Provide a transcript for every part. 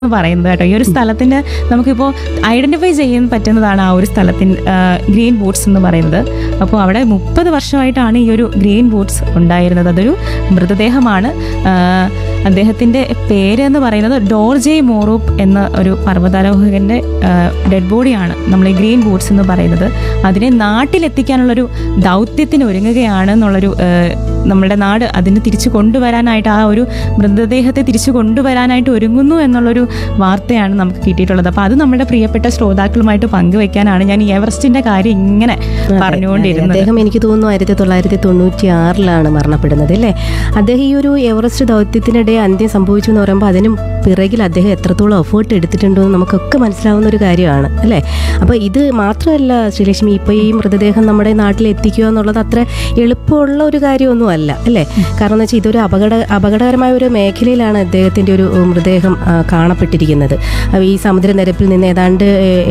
പറയുന്നത് കേട്ടോ. ഈ ഒരു സ്ഥലത്തിന് നമുക്കിപ്പോൾ ഐഡന്റിഫൈ ചെയ്യാൻ പറ്റുന്നതാണ് ആ ഒരു സ്ഥലത്തിന് ഗ്രീൻ ബൂട്ട്സ് എന്ന് പറയുന്നത്. അപ്പോൾ അവിടെ 30 വർഷമായിട്ടാണ് ഈ ഒരു ഗ്രീൻ ബൂട്ട്സ് ഉണ്ടായിരുന്നത്. അതൊരു മൃതദേഹമാണ്. അദ്ദേഹത്തിൻ്റെ പേര് എന്ന് പറയുന്നത് ഡോർജെ മോറൂപ്പ് എന്ന ഒരു പർവ്വതാരോഹകൻ്റെ ഡെഡ് ബോഡിയാണ് നമ്മൾ ഈ ഗ്രീൻ ബൂട്ട്സ് എന്ന് പറയുന്നത്. അതിനെ നാട്ടിലെത്തിക്കാനുള്ളൊരു ദൗത്യത്തിന് ഒരുങ്ങുകയാണ് എന്നുള്ളൊരു നമ്മുടെ നാട് അതിന് തിരിച്ചു കൊണ്ടുവരാനായിട്ട്, ആ ഒരു മൃതദേഹത്തെ തിരിച്ചു കൊണ്ടുവരാനായിട്ട് ഒരുങ്ങുന്നു എന്നുള്ളൊരു വാർത്തയാണ് നമുക്ക് കിട്ടിയിട്ടുള്ളത്. അപ്പോൾ അത് നമ്മുടെ പ്രിയപ്പെട്ട ശ്രോതാക്കളുമായിട്ട് പങ്കുവെക്കാനാണ് ഞാൻ ഈ എവറസ്റ്റിന്റെ കാര്യം ഇങ്ങനെ പറഞ്ഞുകൊണ്ടിരുന്നത്. അദ്ദേഹം എനിക്ക് തോന്നുന്നു 1996 മരണപ്പെടുന്നത് അല്ലേ. അദ്ദേഹം ഈ ഒരു എവറസ്റ്റ് ദൗത്യത്തിനിടെ അന്ത്യം സംഭവിച്ചു എന്ന് പറയുമ്പോൾ അതിനും പിറകിൽ അദ്ദേഹം എത്രത്തോളം എഫേർട്ട് എടുത്തിട്ടുണ്ടോ എന്ന് നമുക്കൊക്കെ മനസ്സിലാവുന്ന ഒരു കാര്യമാണ് അല്ലേ. അപ്പോൾ ഇത് മാത്രമല്ല ശ്രീലക്ഷ്മി, ഇപ്പോൾ ഈ മൃതദേഹം നമ്മുടെ നാട്ടിൽ എത്തിക്കുക എന്നുള്ളത് അത്ര എളുപ്പമുള്ള ഒരു കാര്യമൊന്നും അല്ല അല്ലേ. കാരണം എന്ന് വെച്ചാൽ ഇതൊരു അപകടകരമായ ഒരു മേഖലയിലാണ് അദ്ദേഹത്തിൻ്റെ ഒരു മൃതദേഹം കാണപ്പെട്ടിരിക്കുന്നത്. അപ്പോൾ ഈ സമുദ്രനിരപ്പിൽ നിന്ന് ഏതാണ്ട്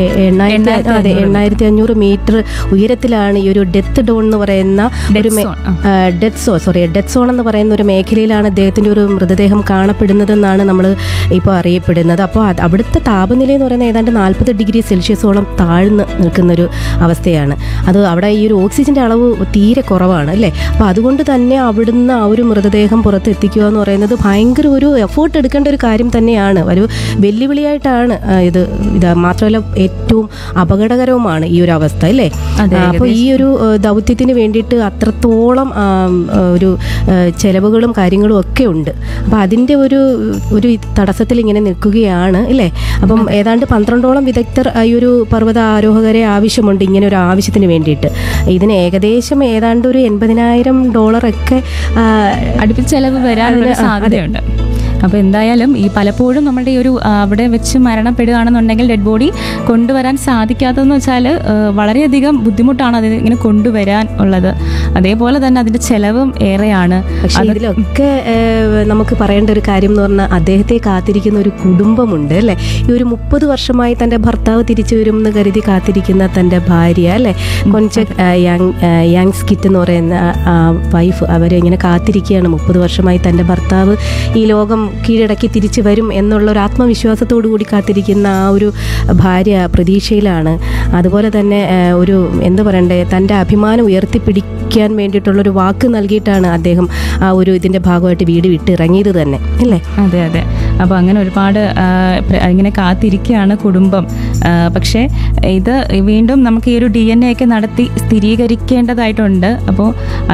8500 മീറ്റർ ഉയരത്തിലാണ് ഈ ഒരു ഡെത്ത് സോൺ എന്ന് പറയുന്ന ഡെത്ത് സോൺ എന്ന് പറയുന്ന ഒരു മേഖലയിലാണ് അദ്ദേഹത്തിൻ്റെ ഒരു മൃതദേഹം കാണപ്പെടുന്നതെന്നാണ് നമ്മൾ ഇപ്പോൾ അറിയപ്പെടുന്നത്. അപ്പോൾ അവിടുത്തെ താപനില എന്ന് പറയുന്നത് ഏതാണ്ട് 40 ഡിഗ്രി സെൽഷ്യസോളം താഴ്ന്ന് നിൽക്കുന്നൊരു അവസ്ഥയാണ്. അത് അവിടെ ഈ ഒരു ഓക്സിജൻ്റെ അളവ് തീരെ കുറവാണ് അല്ലേ. അപ്പോൾ അതുകൊണ്ട് തന്നെ അവിടുന്ന് ആ ഒരു മൃതദേഹം പുറത്ത് എത്തിക്കുക എന്ന് പറയുന്നത് ഭയങ്കര ഒരു എഫേർട്ട് എടുക്കേണ്ട ഒരു കാര്യം തന്നെയാണ്. ഒരു വെല്ലുവിളിയായിട്ടാണ് ഇത് മാത്രമല്ല ഏറ്റവും അപകടകരവുമാണ് ഈ ഒരു അവസ്ഥ അല്ലേ. അപ്പോൾ ഈ ഒരു ദൗത്യത്തിന് വേണ്ടിയിട്ട് അത്രത്തോളം ഒരു ചെലവുകളും കാര്യങ്ങളും ഒക്കെ ഉണ്ട്. അപ്പോൾ അതിൻ്റെ ഒരു തടസ്സത്തിൽ ഇങ്ങനെ നിൽക്കുകയാണ് അല്ലേ. അപ്പം ഏതാണ്ട് 12ഓളം വിദഗ്ധർ ഈ ഒരു പർവ്വത ആരോഹകരെ ആവശ്യമുണ്ട് ഇങ്ങനെ ഒരു ആവശ്യത്തിന് വേണ്ടിയിട്ട്. ഇതിന് ഏകദേശം ഏതാണ്ട് ഒരു $80,000 ഒക്കെ അടുപ്പിച്ച് ചെലവ് വരാനുള്ള സാധ്യതയുണ്ട്. അപ്പോൾ എന്തായാലും ഈ പലപ്പോഴും നമ്മുടെ ഈ ഒരു അവിടെ വെച്ച് മരണപ്പെടുകയാണെന്നുണ്ടെങ്കിൽ ഡെഡ് ബോഡി കൊണ്ടുവരാൻ സാധിക്കാത്തതെന്ന് വെച്ചാൽ വളരെയധികം ബുദ്ധിമുട്ടാണ് അത് ഇങ്ങനെ കൊണ്ടുവരാൻ ഉള്ളത്. അതേപോലെ തന്നെ അതിൻ്റെ ചെലവും ഏറെയാണ്. പക്ഷേ ഇതിലൊക്കെ നമുക്ക് പറയേണ്ട ഒരു കാര്യം എന്ന് പറഞ്ഞാൽ അദ്ദേഹത്തെ കാത്തിരിക്കുന്ന ഒരു കുടുംബമുണ്ട് അല്ലേ. ഈ ഒരു 30 വർഷമായി തൻ്റെ ഭർത്താവ് തിരിച്ചു വരും എന്ന് കരുതി കാത്തിരിക്കുന്ന തൻ്റെ ഭാര്യ അല്ലേ, കൊഞ്ചക് യാങ് സ്കിറ്റ് എന്ന് പറയുന്ന വൈഫ്, അവർ ഇങ്ങനെ കാത്തിരിക്കുകയാണ്. 30 വർഷമായി തൻ്റെ ഭർത്താവ് ഈ ലോകം കീഴടക്കി തിരിച്ചു വരും എന്നുള്ള ഒരു ആത്മവിശ്വാസത്തോടു കൂടി കാത്തിരിക്കുന്ന ആ ഒരു ഭാര്യ പ്രതീക്ഷയിലാണ്. അതുപോലെ തന്നെ ഒരു എന്താ പറയണ്ടേ, തൻ്റെ അഭിമാനം ഉയർത്തിപ്പിടിക്കാൻ വേണ്ടിയിട്ടുള്ളൊരു വാക്ക് നൽകിയിട്ടാണ് അദ്ദേഹം ആ ഒരു ഇതിൻ്റെ ഭാഗമായിട്ട് വീട് വിട്ട് ഇറങ്ങിയത് തന്നെ അല്ലേ. അതെ അതെ. അപ്പോൾ അങ്ങനെ ഒരുപാട് ഇങ്ങനെ കാത്തിരിക്കുകയാണ് കുടുംബം. പക്ഷേ ഇത് വീണ്ടും നമുക്ക് ഈ ഒരു DNA ഒക്കെ നടത്തി സ്ഥിരീകരിക്കേണ്ടതായിട്ടുണ്ട്. അപ്പോൾ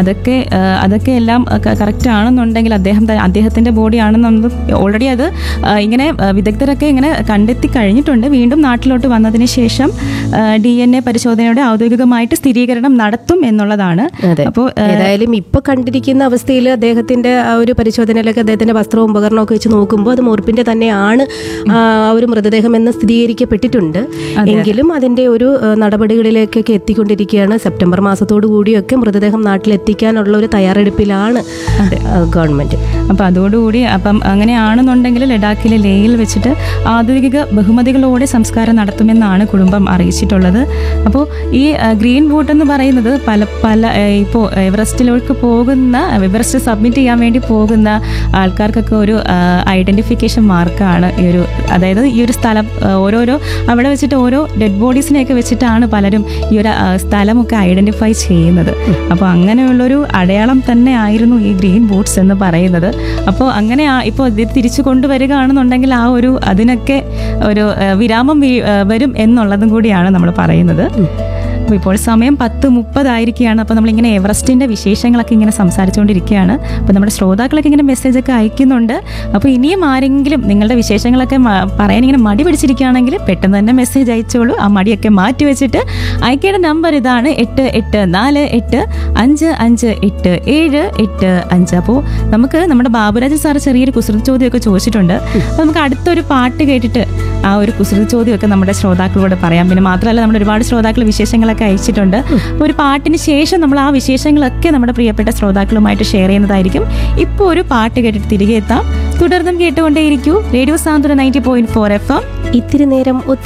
അതൊക്കെ എല്ലാം കറക്റ്റ് ആണെന്നുണ്ടെങ്കിൽ അദ്ദേഹത്തിൻ്റെ ബോഡിയാണെന്നുള്ളത് ഓൾറെഡി അത് ഇങ്ങനെ വിദഗ്ധരൊക്കെ ഇങ്ങനെ കണ്ടെത്തി കഴിഞ്ഞിട്ടുണ്ട്. വീണ്ടും നാട്ടിലോട്ട് വന്നതിന് ശേഷം DNA പരിശോധനയുടെ ഔദ്യോഗികമായിട്ട് സ്ഥിരീകരണം നടത്തും എന്നുള്ളതാണ്. അപ്പോൾ ഏതായാലും ഇപ്പോൾ കണ്ടിരിക്കുന്ന അവസ്ഥയിൽ അദ്ദേഹത്തിൻ്റെ ആ ഒരു പരിശോധനയിലൊക്കെ അദ്ദേഹത്തിൻ്റെ വസ്ത്രവും ഉപകരണവും ഒക്കെ വെച്ച് നോക്കുമ്പോൾ അത് മോർപ്പിൻ്റെ തന്നെയാണ് ആ ഒരു മൃതദേഹം എന്ന് സ്ഥിരീകരിക്കപ്പെട്ടിട്ടുണ്ട്. എങ്കിലും അതിൻ്റെ ഒരു നടപടികളിലേക്കൊക്കെ എത്തിക്കൊണ്ടിരിക്കുകയാണ്. സെപ്റ്റംബർ മാസത്തോടു കൂടിയൊക്കെ മൃതദേഹം നാട്ടിലെത്തിക്കാനുള്ള ഒരു തയ്യാറെടുപ്പിലാണ് ഗവൺമെൻറ്. അപ്പം അതോടുകൂടി അങ്ങനെയാണെന്നുണ്ടെങ്കിൽ ലഡാക്കിലെ ലേയിൽ വെച്ചിട്ട് ഔദ്യോഗിക ബഹുമതികളോടെ സംസ്കാരം നടത്തുമെന്നാണ് കുടുംബം അറിയിച്ചിട്ടുള്ളത്. അപ്പോൾ ഈ ഗ്രീൻ ബൂട്ട് എന്ന് പറയുന്നത് പല ഇപ്പോൾ എവറസ്റ്റിലേക്ക് എവറസ്റ്റ് സബ്മിറ്റ് ചെയ്യാൻ വേണ്ടി പോകുന്ന ആൾക്കാർക്കൊക്കെ ഒരു ഐഡൻറ്റിഫിക്കേഷൻ മാർക്കാണ് ഈ ഒരു, അതായത് ഈ ഒരു സ്ഥലം ഓരോരോ അവിടെ വെച്ചിട്ട് ഓരോ ഡെഡ് ബോഡീസിനെയൊക്കെ വെച്ചിട്ടാണ് പലരും ഈ ഒരു സ്ഥലമൊക്കെ ഐഡൻറ്റിഫൈ ചെയ്യുന്നത്. അപ്പോൾ അങ്ങനെയുള്ളൊരു അടയാളം തന്നെ ആയിരുന്നു ഈ ഗ്രീൻ ബൂട്ട്സ് എന്ന് പറയുന്നത്. അപ്പോൾ അങ്ങനെ ഇപ്പോൾ ഇത് തിരിച്ചു കൊണ്ടുവരികയാണെന്നുണ്ടെങ്കിൽ ആ ഒരു അതിനൊക്കെ ഒരു വിരാമം വരും എന്നുള്ളതും കൂടിയാണ് നമ്മൾ പറയുന്നത്. അപ്പോൾ ഇപ്പോൾ സമയം 10:30 അപ്പോൾ നമ്മളിങ്ങനെ എവറസ്റ്റിൻ്റെ വിശേഷങ്ങളൊക്കെ ഇങ്ങനെ സംസാരിച്ചുകൊണ്ടിരിക്കുകയാണ്. അപ്പോൾ നമ്മുടെ ശ്രോതാക്കളൊക്കെ ഇങ്ങനെ മെസ്സേജൊക്കെ അയക്കുന്നുണ്ട്. അപ്പോൾ ഇനിയും ആരെങ്കിലും നിങ്ങളുടെ വിശേഷങ്ങളൊക്കെ പറയാൻ ഇങ്ങനെ മടി പിടിച്ചിരിക്കുകയാണെങ്കിൽ പെട്ടെന്ന് തന്നെ മെസ്സേജ് അയച്ചോളൂ. ആ മടിയൊക്കെ മാറ്റി വെച്ചിട്ട് അയക്കേണ്ട നമ്പർ ഇതാണ് 8848558785. അപ്പോൾ നമുക്ക് നമ്മുടെ ബാബുരാജൻ സാർ ചെറിയൊരു കുസൃതി ചോദ്യമൊക്കെ ചോദിച്ചിട്ടുണ്ട്. അപ്പോൾ നമുക്ക് അടുത്തൊരു പാട്ട് കേട്ടിട്ട് ആ ഒരു കുസൃതി ചോദ്യമൊക്കെ നമ്മുടെ ശ്രോതാക്കളോട് പറയാം. പിന്നെ മാത്രമല്ല നമ്മുടെ ഒരുപാട് ശ്രോതാക്കൾ വിശേഷങ്ങളൊക്കെ അയച്ചിട്ടുണ്ട്. ഒരു പാട്ടിന് ശേഷം നമ്മൾ ആ വിശേഷങ്ങളൊക്കെ നമ്മുടെ പ്രിയപ്പെട്ട ശ്രോതാക്കളുമായിട്ട് ഷെയർ ചെയ്യുന്നതായിരിക്കും. ഇപ്പോൾ ഒരു പാട്ട് കേട്ടിട്ട് തിരികെ എത്താം. തുടർന്നും കേട്ടുകൊണ്ടേയിരിക്കൂ റേഡിയോ സാന്ത്വനം 90.4 FM. ഇത്തിരി നേരം